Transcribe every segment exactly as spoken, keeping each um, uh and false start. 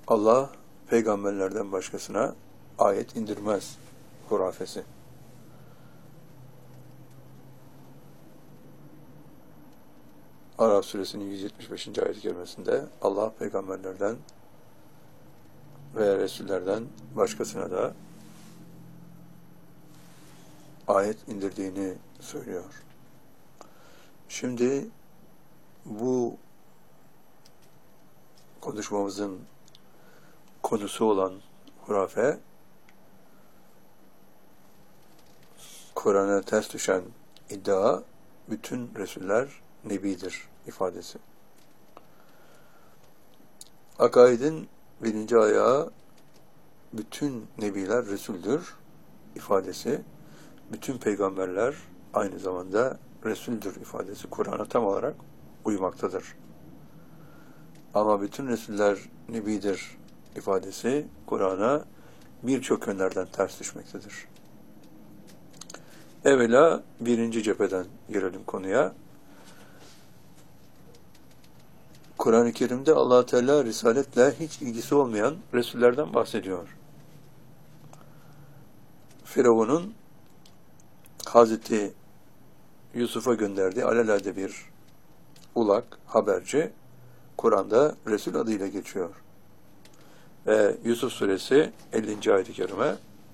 Allah peygamberlerden başkasına ayet indirmez hurafesi. Araf suresinin yüz yetmiş beşinci ayet-i kerimesinde Allah peygamberlerden veya resullerden başkasına da ayet indirdiğini söylüyor. Şimdi bu konuşmamızın konusu olan hurafe, Kur'an'a ters düşen iddia, bütün Resuller Nebidir ifadesi. Akaidin birinci ayağı, bütün Nebiler Resul'dür ifadesi, bütün peygamberler aynı zamanda Resul'dür ifadesi Kur'an'a tam olarak uymaktadır. Ama bütün Resuller Nebidir ifadesi Kur'an'a birçok yönlerden ters düşmektedir. Evvela birinci cepheden girelim konuya. Kur'an-ı Kerim'de Allah Teala risaletle hiç ilgisi olmayan Resullerden bahsediyor. Firavun'un Hazreti Yusuf'a gönderdiği alelade bir ulak, haberci, Kur'an'da Resul adıyla geçiyor. Ve Yusuf suresi ellinci ayet-i kerime,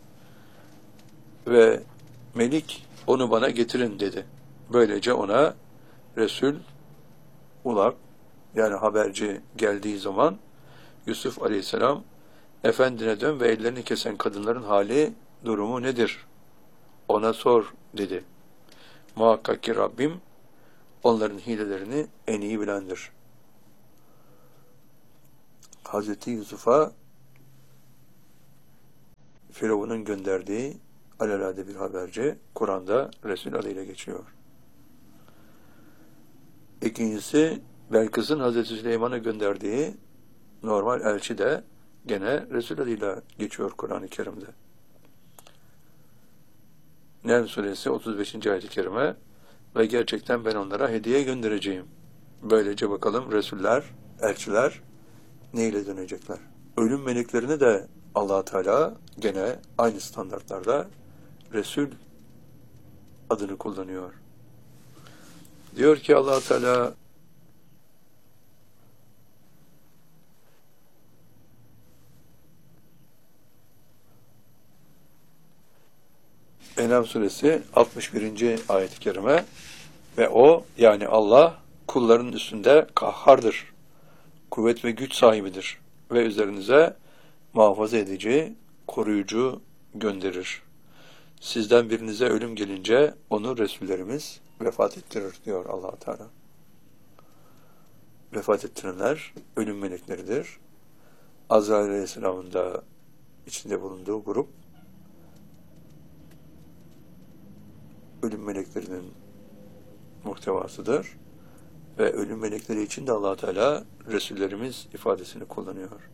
ve Melik onu bana getirin dedi. Böylece ona Resul, ulak, yani haberci geldiği zaman Yusuf aleyhisselam, efendine dön ve ellerini kesen kadınların hali, durumu nedir? Ona sor dedi. Muhakkak ki Rabbim onların hilelerini en iyi bilendir. Hazreti Yusuf'a Firavun'un gönderdiği alelade bir haberci Kur'an'da Resul adıyla geçiyor. İkincisi, Belkıs'ın Hazreti Süleyman'a gönderdiği normal elçi de gene Resul adıyla geçiyor Kur'an-ı Kerim'de. Neml suresi otuz beşinci ayet-i kerime, ve gerçekten ben onlara hediye göndereceğim. Böylece bakalım Resuller, elçiler neyle dönecekler? Ölüm meleklerini de Allah Teala gene aynı standartlarda Resul adını kullanıyor. Diyor ki Allah Teala, En'am suresi altmış birinci ayet-i kerime, ve o, yani Allah, kullarının üstünde kahhardır, kuvvet ve güç sahibidir ve üzerinize muhafaza edici, koruyucu gönderir. Sizden birinize ölüm gelince onu Resullerimiz vefat ettirir diyor Allah Teala. Vefat ettirenler ölüm melekleridir. Azrail Aleyhisselam'ın da içinde bulunduğu grup ölüm meleklerinin muhtevasıdır. Ve ölüm melekleri için de Allah Teala Resullerimiz ifadesini kullanıyor.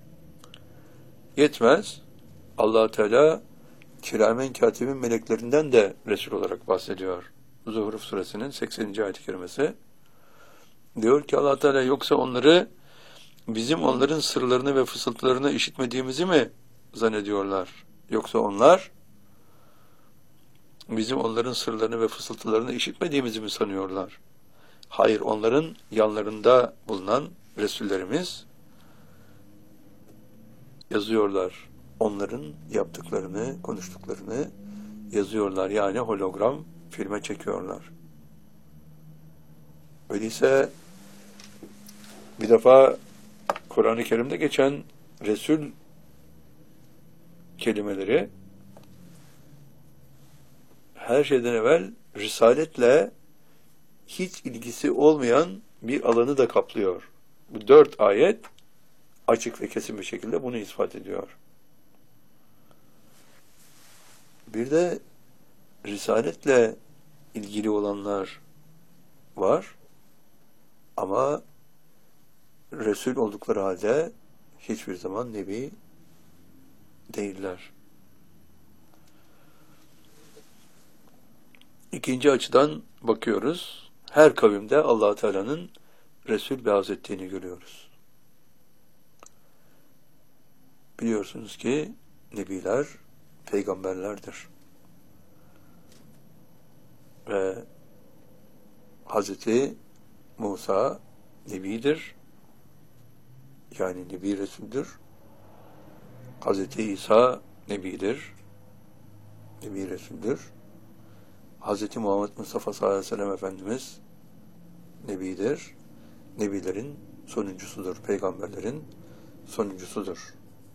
Yetmez, Allah Teala kiramen katibin meleklerinden de Resul olarak bahsediyor. Zuhruf suresinin sekseninci ayet-i kerimesi. Diyor ki Allah Teala, yoksa onları bizim onların sırlarını ve fısıltılarını işitmediğimizi mi zannediyorlar? Yoksa onlar bizim onların sırlarını ve fısıltılarını işitmediğimizi mi sanıyorlar? Hayır, onların yanlarında bulunan Resullerimiz yazıyorlar. Onların yaptıklarını, konuştuklarını yazıyorlar. Yani hologram filme çekiyorlar. Öyleyse bir defa Kur'an-ı Kerim'de geçen Resul kelimeleri her şeyden evvel risaletle hiç ilgisi olmayan bir alanı da kaplıyor. Bu dört ayet açık ve kesin bir şekilde bunu ispat ediyor. Bir de risaletle ilgili olanlar var ama Resul oldukları halde hiçbir zaman Nebi değiller. İkinci açıdan bakıyoruz. Her kavimde Allah Teala'nın Resul beaz ettiğini görüyoruz. Biliyorsunuz ki nebiler peygamberlerdir. Ve Hazreti Musa nebidir. Yani nebi resuldür. Hazreti İsa nebidir. Nebi resuldür. Hazreti Muhammed Mustafa sallallahu aleyhi ve sellem Efendimiz nebidir. Nebilerin sonuncusudur. Peygamberlerin sonuncusudur.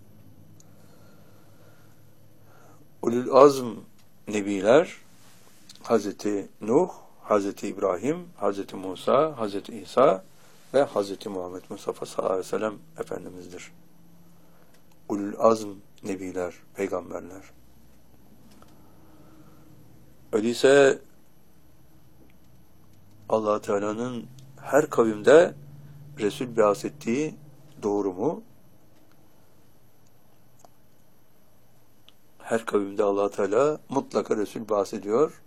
Ulul azm nebiler Hazreti Nuh, Hazreti İbrahim, Hazreti Musa, Hazreti İsa ve Hazreti Muhammed Mustafa sallallahu aleyhi ve sellem Efendimiz'dir. Ulul azm nebiler, peygamberler. Öyleyse Allah Teala'nın her kavimde Resul bahsettiği doğru mu? Her kavimde Allah Teala mutlaka Resul bahsediyor.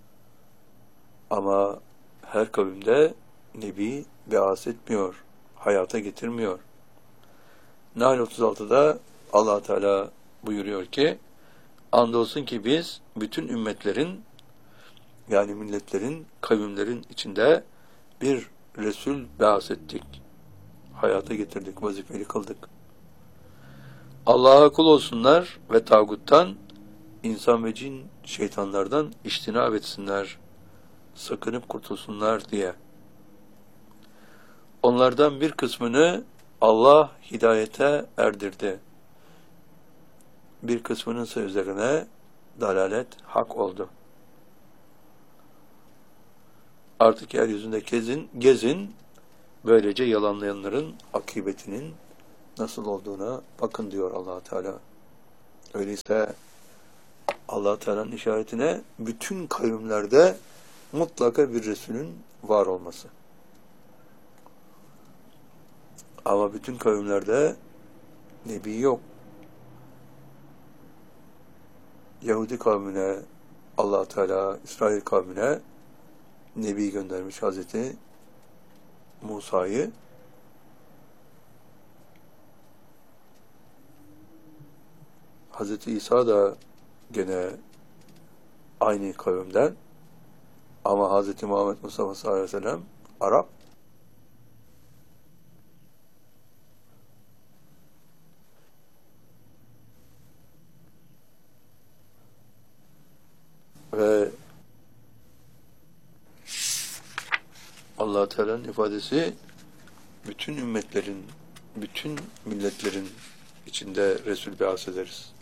Ama her kavimde Nebi bahsetmiyor, hayata getirmiyor. Nahl otuz altıda Allah Teala buyuruyor ki, andolsun ki biz bütün ümmetlerin, yani milletlerin, kavimlerin içinde bir Resul bahsettik, hayata getirdik, vazifeli kıldık. Allah'a kul olsunlar ve tağuttan, insan ve cin şeytanlardan içtinab etsinler, sakınıp kurtulsunlar diye. Onlardan bir kısmını Allah hidayete erdirdi. Bir kısmının ise üzerine dalalet hak oldu. Artık yeryüzünde gezin, gezin, böylece yalanlayanların akıbetinin nasıl olduğuna bakın diyor Allah Teala. Öyleyse Allah Teala'nın işaretine bütün kavimlerde mutlaka bir Resulün var olması. Ama bütün kavimlerde Nebi yok. Yahudi kavmine Allah Teala, İsrail kavmine Nebi göndermiş Hazreti Musa'yı. Hazreti İsa da gene aynı kavimden, ama Hazreti Muhammed Mustafa sallallahu aleyhi ve sellem Arap. Ve Allah Teala'nın ifadesi, bütün ümmetlerin, bütün milletlerin içinde Resul bahsederiz.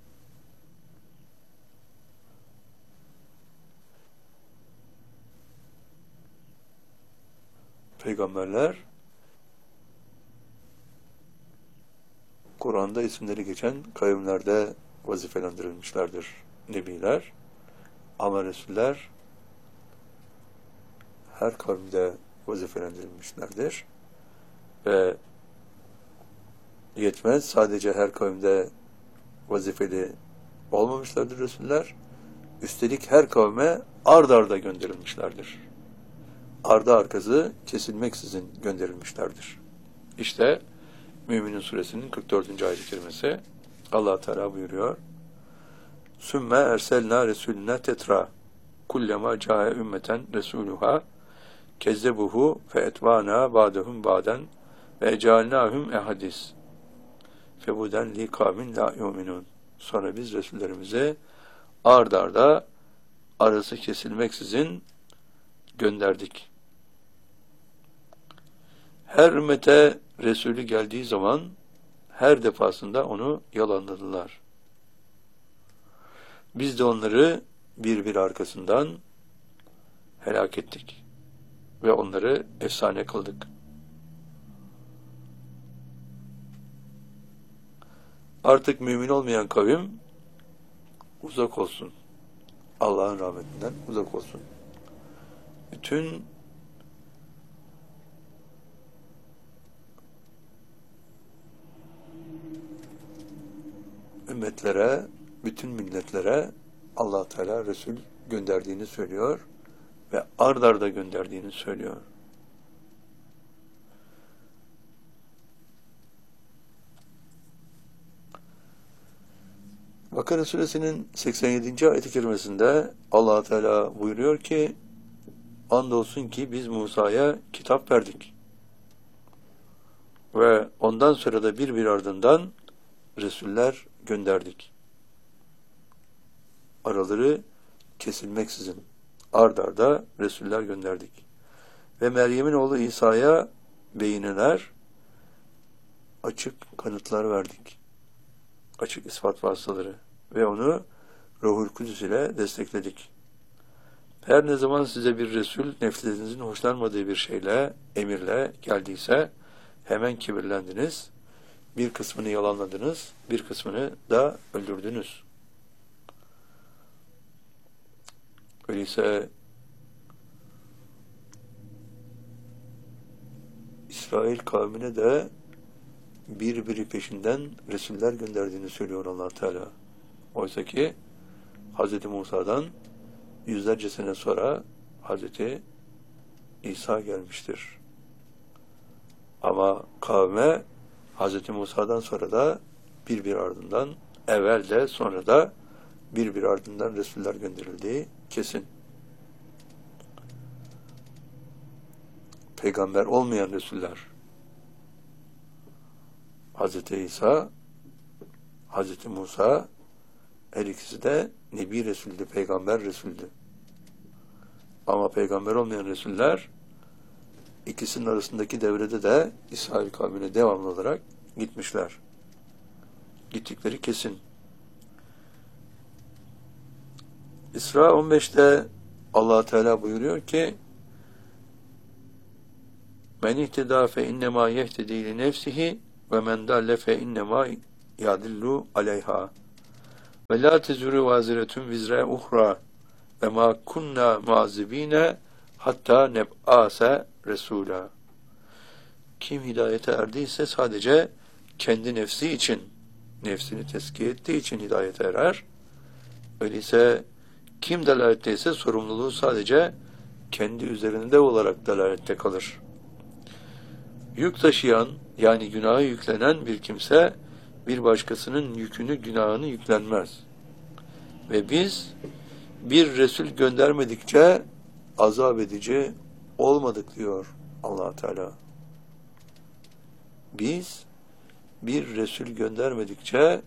Peygamberler, Kur'an'da isimleri geçen kavimlerde vazifelendirilmişlerdir. Nebiler, ama Resuller her kavimde vazifelendirilmişlerdir. Ve yetmez, sadece her kavimde vazifeli olmamışlardır Resuller. Üstelik her kavme ard arda gönderilmişlerdir. Ardı arkası kesilmeksizin gönderilmişlerdir. İşte Mü'minin suresinin kırk dördüncü ayet-i kerimesi, Allah Teala buyuruyor: Sümme erselna resulüne tetra kullema cae ümmeten resuluha kezzebuhu fe etvana ba'dehum ba'den ve ecalnahum ehadis febuden li kavmin la yu'minun. Sonra biz Resullerimize ard arda arası kesilmeksizin gönderdik. Her ümmete Resulü geldiği zaman her defasında onu yalanladılar. Biz de onları bir bir arkasından helak ettik ve onları efsane kıldık. Artık mümin olmayan kavim uzak olsun. Allah'ın rahmetinden uzak olsun. Bütün ümmetlere, bütün milletlere Allah Teala Resul gönderdiğini söylüyor ve ard arda gönderdiğini söylüyor. Bakara suresinin seksen yedinci ayet-i kerimesinde Allah Teala buyuruyor ki, andolsun ki biz Musa'ya kitap verdik ve ondan sonra da bir bir ardından Resuller gönderdik. Araları kesilmeksizin ard arda Resuller gönderdik. Ve Meryem'in oğlu İsa'ya beyineler, açık kanıtlar verdik. Açık ispat vasıtaları. Ve onu Ruhul Kudüs ile destekledik. Her ne zaman size bir Resul nefslerinizin hoşlanmadığı bir şeyle, emirle geldiyse hemen kibirlendiniz. Bir kısmını yalanladınız, bir kısmını da öldürdünüz. Öyleyse İsrail kavmine de birbiri peşinden Resuller gönderdiğini söylüyor Allah Teala. Oysa ki Hz. Musa'dan yüzlerce sene sonra Hz. İsa gelmiştir. Ama kavme Hz. Musa'dan sonra da bir bir ardından, evvel de sonra da bir bir ardından Resuller gönderildiği kesin. Peygamber olmayan Resuller, Hz. İsa, Hz. Musa, her ikisi de Nebi Resul'dü, Peygamber Resul'dü. Ama peygamber olmayan Resuller, ikisinin arasındaki devrede de İsrail kavmine devamlı olarak gitmişler. Gittikleri kesin. İsra on beşte Allah Teala buyuruyor ki, men ihteda fe innema yehtedi li nefsihi ve men dalle fe innema yadillu aleyha ve la tezuru vaziretun vizre uhra ve ma kunna muazibine hatta neb'ase resula. Kim hidayete erdiyse sadece kendi nefsi için, nefsini tezkiye ettiği için hidayete erer. Öyleyse kim delaletteyse sorumluluğu sadece kendi üzerinde olarak delalette kalır. Yük taşıyan, yani günahı yüklenen bir kimse bir başkasının yükünü, günahını yüklenmez. Ve biz bir Resul göndermedikçe azap edici olmadık diyor Allah Teala. Biz bir Resul göndermedikçe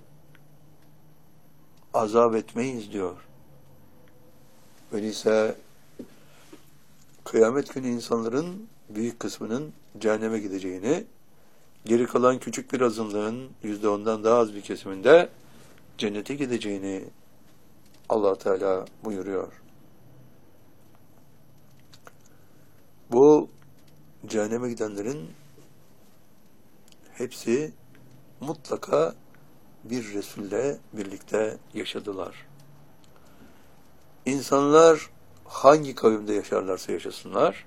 azap etmeyiz diyor. Öyleyse kıyamet günü insanların büyük kısmının cehenneme gideceğini, geri kalan küçük bir azınlığın yüzde ondan daha az bir kesiminde cennete gideceğini Allah Teala buyuruyor. Bu cehenneme gidenlerin hepsi mutlaka bir Resul'le birlikte yaşadılar. İnsanlar hangi kavimde yaşarlarsa yaşasınlar,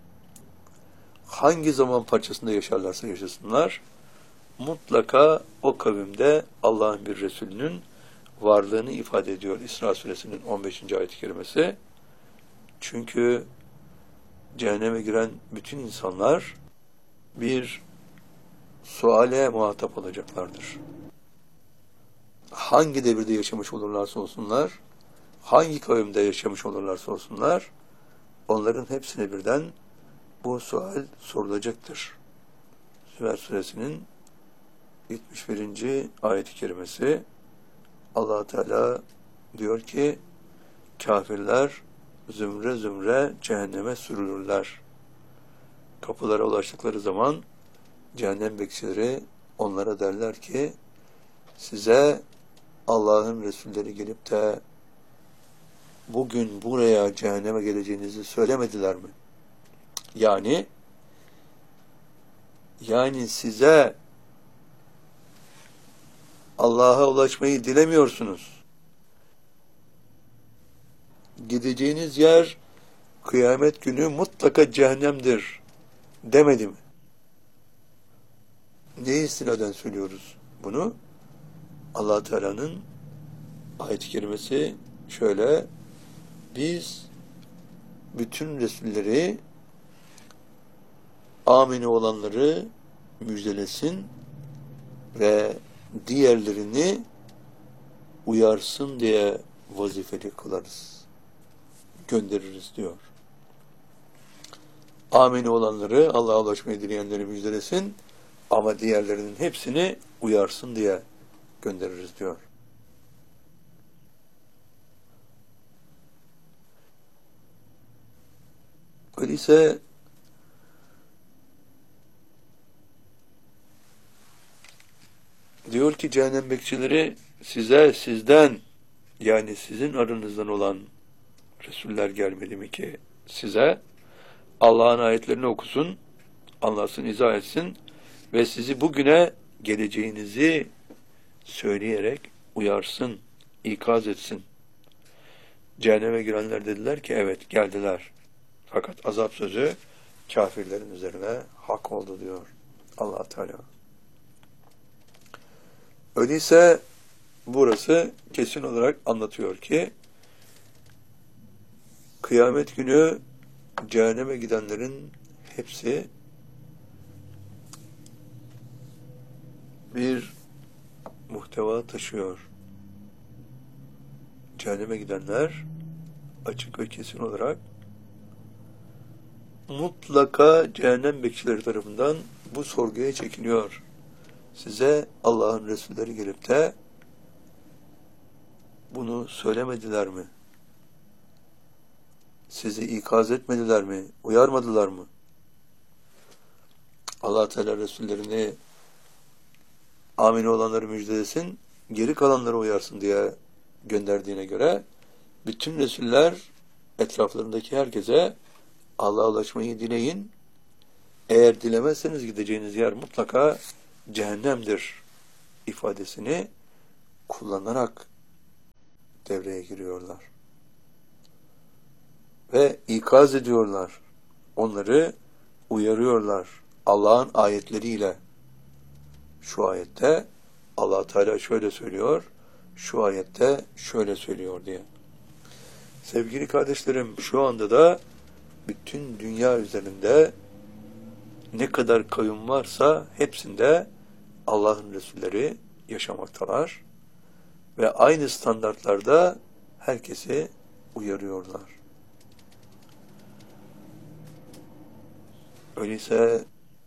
hangi zaman parçasında yaşarlarsa yaşasınlar, mutlaka o kavimde Allah'ın bir Resulünün varlığını ifade ediyor İsra suresinin on beşinci ayet-i kerimesi. Çünkü cehenneme giren bütün insanlar bir suale muhatap olacaklardır. Hangi devirde yaşamış olurlarsa olsunlar, hangi kavimde yaşamış olurlarsa olsunlar, onların hepsine birden bu sual sorulacaktır. Zümer suresinin yetmiş birinci ayet-i kerimesi Allah Teala diyor ki, kafirler zümre zümre cehenneme sürülürler. Kapılara ulaştıkları zaman cehennem bekçileri onlara derler ki, size Allah'ın Resulleri gelip de bugün buraya cehenneme geleceğinizi söylemediler mi? Yani yani size Allah'a ulaşmayı dilemiyorsunuz. Gideceğiniz yer kıyamet günü mutlaka cehennemdir demedi mi? Ne istinaden söylüyoruz bunu? Allah Teala'nın ayet-i kerimesi şöyle: biz bütün Resulleri, amini olanları müjdelesin ve diğerlerini uyarsın diye vazifeli kılarız, göndeririz diyor. Amini olanları, Allah'a ulaşmayı dileyenleri müjdelesin ama diğerlerinin hepsini uyarsın diye göndeririz diyor. Öyleyse diyor ki cehennem bekçileri size sizden, yani sizin aranızdan olan Resuller gelmedi mi ki size Allah'ın ayetlerini okusun, anlasın, izah etsin ve sizi bugüne geleceğinizi söyleyerek uyarsın, ikaz etsin. Cehenneme girenler dediler ki evet geldiler. Fakat azap sözü kafirlerin üzerine hak oldu diyor Allah Teala. Öyleyse burası kesin olarak anlatıyor ki kıyamet günü cehenneme gidenlerin hepsi bir muhteva taşıyor. Cehenneme gidenler açık ve kesin olarak mutlaka cehennem bekçileri tarafından bu sorguya çekiliyor. Size Allah'ın Resulleri gelip de bunu söylemediler mi? Sizi ikaz etmediler mi? Uyarmadılar mı? Allah Teala Resullerini amin olanları müjdelesin, geri kalanları uyarsın diye gönderdiğine göre bütün Resuller etraflarındaki herkese Allah'a ulaşmayı dileyin. Eğer dilemezseniz gideceğiniz yer mutlaka cehennemdir ifadesini kullanarak devreye giriyorlar. Ve ikaz ediyorlar. Onları uyarıyorlar. Allah'ın ayetleriyle. Şu ayette Allah Teala şöyle söylüyor, şu ayette şöyle söylüyor diye. Sevgili kardeşlerim, şu anda da bütün dünya üzerinde ne kadar kavim varsa hepsinde Allah'ın Resulleri yaşamaktalar ve aynı standartlarda herkesi uyarıyorlar. Öyleyse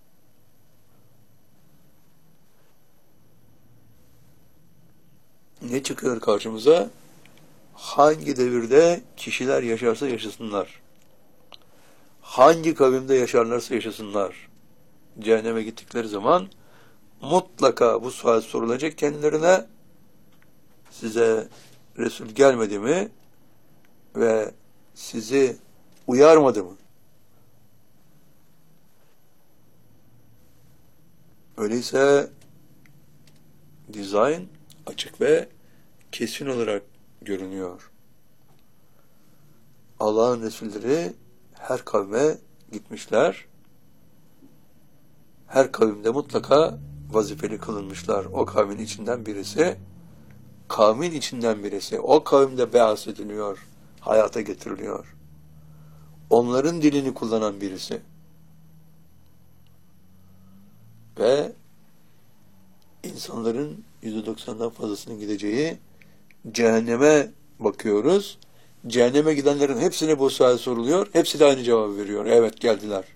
ne çıkıyor karşımıza? Hangi devirde kişiler yaşarsa yaşasınlar, hangi kavimde yaşarlarsa yaşasınlar, cehenneme gittikleri zaman mutlaka bu sual sorulacak kendilerine: size Resul gelmedi mi ve sizi uyarmadı mı? Öyleyse dizayn açık ve kesin olarak görünüyor. Allah'ın Resulleri her kavme gitmişler. Her kavimde mutlaka vazifeli kılınmışlar. O kavmin içinden birisi, kavmin içinden birisi, o kavimde beas ediliyor, hayata getiriliyor. Onların dilini kullanan birisi. Ve insanların yüzde doksandan fazlasının gideceği cehenneme bakıyoruz. Cehenneme gidenlerin hepsine bu sual soruluyor. Hepsi de aynı cevabı veriyor. Evet, geldiler.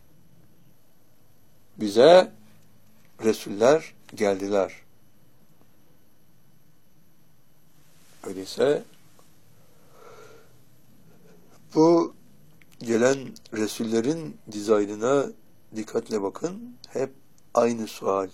Bize Resuller geldiler. Öyleyse bu gelen Resullerin dizaynına dikkatle bakın. Hep aynı sual.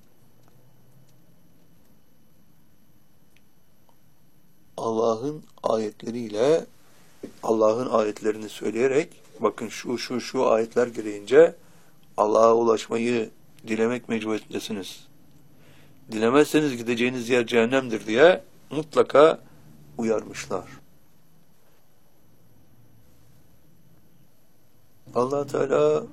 Allah'ın ayetleriyle, Allah'ın ayetlerini söyleyerek, bakın şu şu şu ayetler gereğince Allah'a ulaşmayı dilemek mecburiyetindesiniz. Dilemezseniz gideceğiniz yer cehennemdir diye mutlaka uyarmışlar. Allah Teala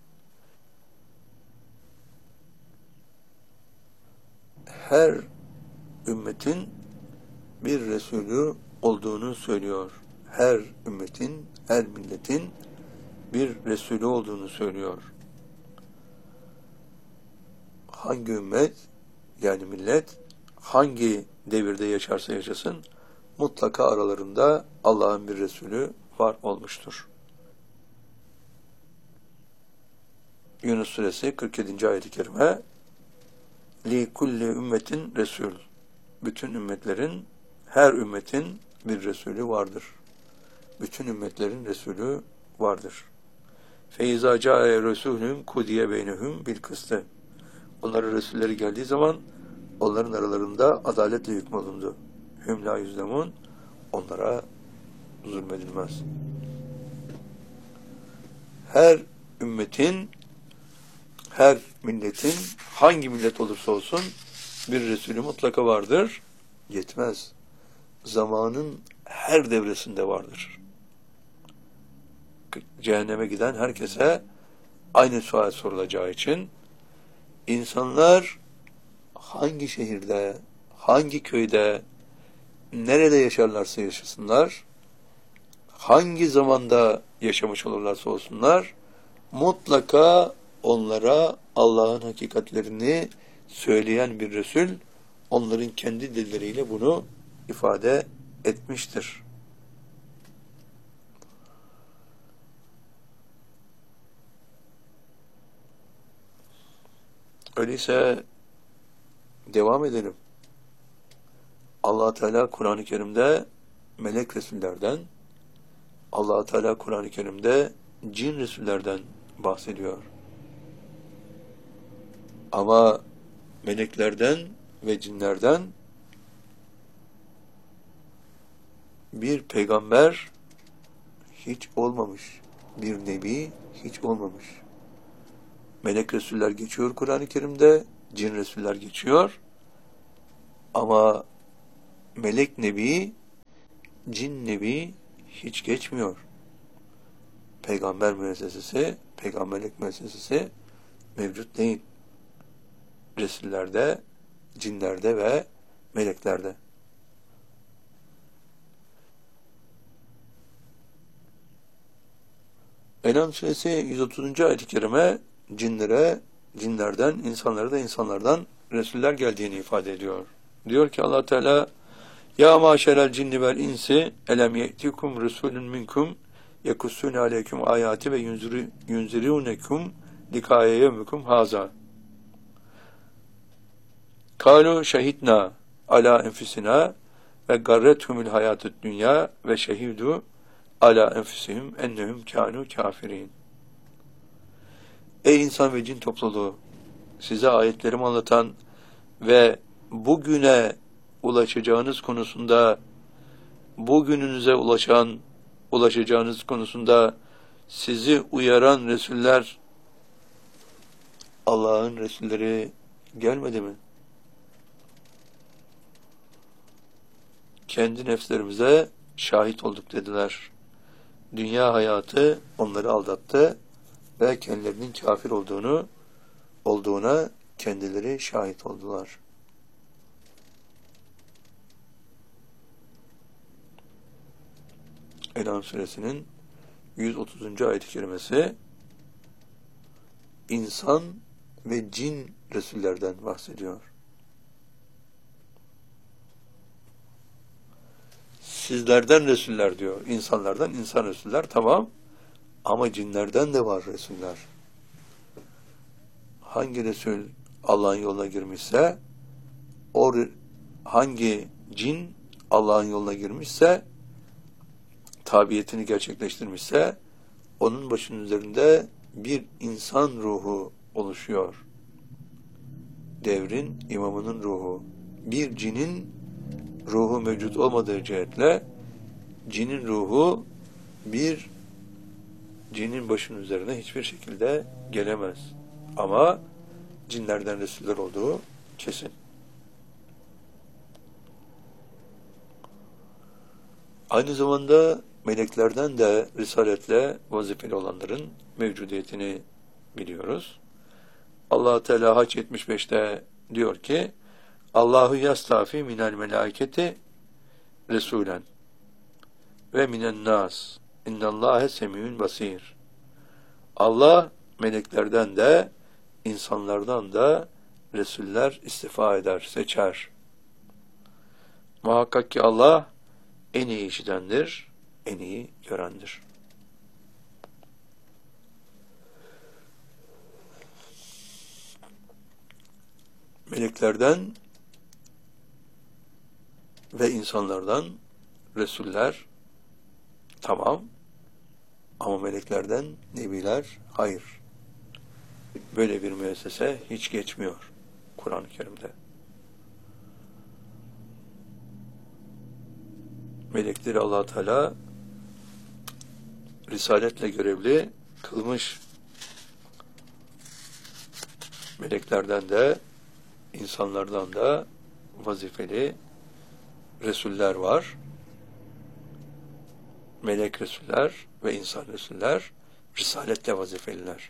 her ümmetin bir Resulü olduğunu söylüyor. Her ümmetin, her milletin bir Resulü olduğunu söylüyor. Hangi ümmet, yani millet, hangi devirde yaşarsa yaşasın mutlaka aralarında Allah'ın bir Resulü var olmuştur. Yunus Suresi kırk yedinci ayet-i kerime li kulli ümmetin resul. Bütün ümmetlerin, her ümmetin bir Resulü vardır. Bütün ümmetlerin Resulü vardır. Feiza ca'e resulüm kudiye beynehum bil kıstı. Onların Resulleri geldiği zaman onların aralarında adaletle hükmolundu. Hüm la yüzlemun, onlara zulmedilmez. Her ümmetin, her milletin, hangi millet olursa olsun bir Resulü mutlaka vardır. Yetmez. Zamanın her devresinde vardır. Cehenneme giden herkese aynı sual sorulacağı için insanlar hangi şehirde, hangi köyde, nerede yaşarlarsa yaşasınlar, hangi zamanda yaşamış olurlarsa olsunlar, mutlaka onlara Allah'ın hakikatlerini söyleyen bir Resul, onların kendi dilleriyle bunu ifade etmiştir. Öyleyse devam edelim. Allah Teala Kur'an-ı Kerim'de melek resullerden, Allah Teala Kur'an-ı Kerim'de cin resullerden bahsediyor. Ama meleklerden ve cinlerden bir peygamber hiç olmamış, bir nebi hiç olmamış. Melek resuller geçiyor Kur'an-ı Kerim'de, cin resuller geçiyor. Ama melek nebi, cin nebi hiç geçmiyor. Peygamber müessesesi, peygamberlik müessesesi mevcut değil. Resullerde, cinlerde ve meleklerde. En'am suresi yüz otuzuncu ayet-i kerime cinlere, cinlerden, insanlara da insanlardan Resuller geldiğini ifade ediyor. Diyor ki Allah Teala: "Ya maşerel cinni vel insi elem ye'tikum rusulun minkum yakussune aleyküm ayati ve yunzirunekum likaye yevmikum haza. Kalu şehidna ala enfusina ve garrethumul hayatud dünya ve şehidu ala enfusihim ennehum kanu kafirin." Ey insan ve cin topluluğu! Size ayetlerimi anlatan ve bugüne ulaşacağınız konusunda, bugününüze ulaşan, ulaşacağınız konusunda sizi uyaran Resuller, Allah'ın Resulleri gelmedi mi? Kendi nefslerimize şahit olduk dediler. Dünya hayatı onları aldattı ve kendilerinin kafir olduğunu, olduğuna kendileri şahit oldular. En'am suresinin yüz otuzuncu ayet-i kerimesi insan ve cin Resullerden bahsediyor. Sizlerden Resuller diyor. İnsanlardan insan Resuller, tamam. Ama cinlerden de var Resuller. Hangi Resul Allah'ın yoluna girmişse, o hangi cin Allah'ın yoluna girmişse, tabiyetini gerçekleştirmişse, onun başının üzerinde bir insan ruhu oluşuyor. Devrin imamının ruhu. Bir cinin ruhu mevcut olmadığı cihetle, cinin ruhu bir cinin başının üzerine hiçbir şekilde gelemez. Ama cinlerden Resuller olduğu kesin. Aynı zamanda meleklerden de risaletle vazifeli olanların mevcudiyetini biliyoruz. Allah Teala Hac yetmiş beşte diyor ki: Allahu yastafi minel melâiketi resulen ve minen nas innallâhe semîün basîr. Allah meleklerden de insanlardan da Resuller istifa eder, seçer. Muhakkak ki Allah en iyi işitendir, en iyi görendir. Meleklerden ve insanlardan Resuller tamam, ama meleklerden nebiler hayır. Böyle bir müessese hiç geçmiyor Kur'an-ı Kerim'de. Melekleri Allah Teala risaletle görevli kılmış. Meleklerden de insanlardan da vazifeli Resuller var. Melek Resuller ve insan Resuller risaletle vazifeliler.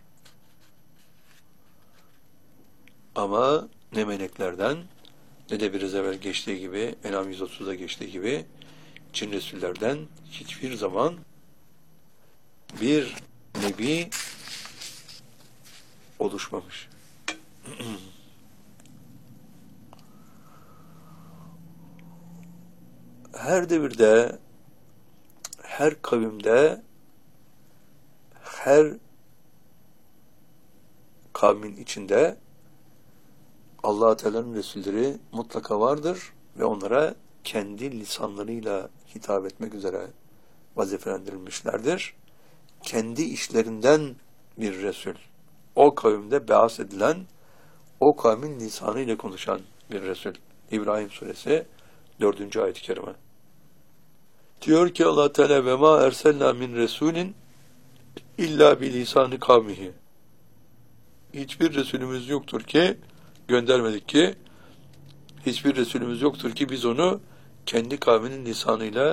Ama ne meleklerden ne de biraz evvel geçtiği gibi, En'am yüz otuzda geçtiği gibi cin Resullerden hiçbir zaman bir nebi oluşmamış. Her devirde, her kavimde, her kavmin içinde Allah-u Teala'nın Resulleri mutlaka vardır ve onlara kendi lisanlarıyla hitap etmek üzere vazifelendirilmişlerdir. Kendi işlerinden bir Resul. O kavimde beas edilen, o kavmin lisanıyla konuşan bir Resul. İbrahim Suresi dördüncü ayet-i kerime. Diyor ki Allah Teala ve ma erselna min resulin illa bi lisanı kavmihi. Hiçbir Resulümüz yoktur ki, göndermedik ki, hiçbir Resulümüz yoktur ki biz onu kendi kavminin lisanıyla